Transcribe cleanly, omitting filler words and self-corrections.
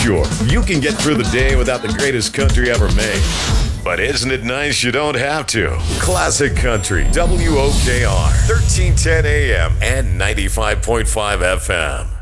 Sure, you can get through the day without the greatest country ever made. But isn't it nice you don't have to? Classic Country, WOKR, 1310 AM and 95.5 FM.